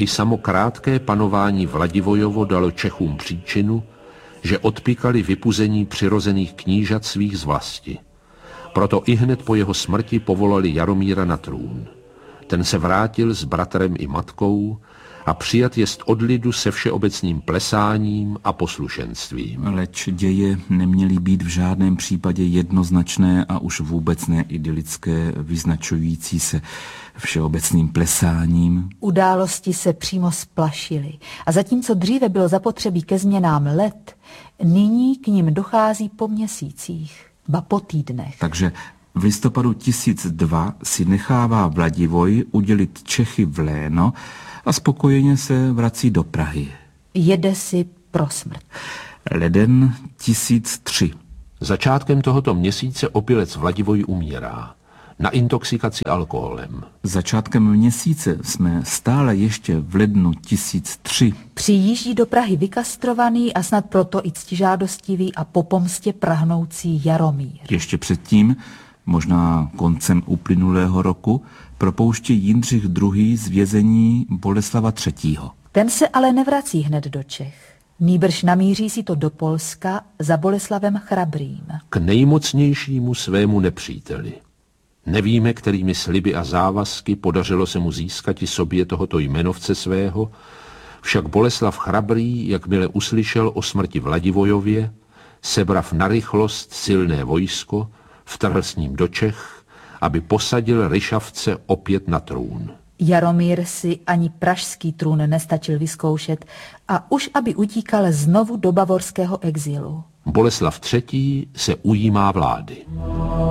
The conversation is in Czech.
I samo krátké panování Vladivojovo dalo Čechům příčinu, že odpíkali vypuzení přirozených knížat svých z vlasti. Proto ihned po jeho smrti povolali Jaromíra na trůn. Ten se vrátil s bratrem i matkou a přijat jest od lidu se všeobecným plesáním a poslušenstvím. Leč děje neměly být v žádném případě jednoznačné a už vůbec ne idylické, vyznačující se všeobecným plesáním. Události se přímo splašily a zatímco dříve bylo zapotřebí ke změnám let, nyní k nim dochází po měsících, ba po týdnech. Takže v listopadu 1002 si nechává Vladivoj udělit Čechy v léno a spokojeně se vrací do Prahy. Jede si pro smrt. Leden 1003. Začátkem tohoto měsíce opilec Vladivoj umírá. Na intoxikaci alkoholem. Začátkem měsíce jsme stále ještě v lednu 1003. Přijíždí do Prahy vykastrovaný a snad proto i ctižádostivý a po pomstě prahnoucí Jaromír. Ještě předtím, možná koncem uplynulého roku, propouští Jindřich II. Z vězení Boleslava III. Ten se ale nevrací hned do Čech. Nýbrž namíří si to do Polska za Boleslavem Chrabrým. K nejmocnějšímu svému nepříteli. Nevíme, kterými sliby a závazky podařilo se mu získat i sobě tohoto jmenovce svého, však Boleslav Chrabrý, jakmile uslyšel o smrti Vladivojově, sebrav na rychlost silné vojsko, vtrhl s ním do Čech, aby posadil Ryšavce opět na trůn. Jaromír si ani pražský trůn nestačil vyzkoušet a už aby utíkal znovu do bavorského exilu. Boleslav III. Se ujímá vlády.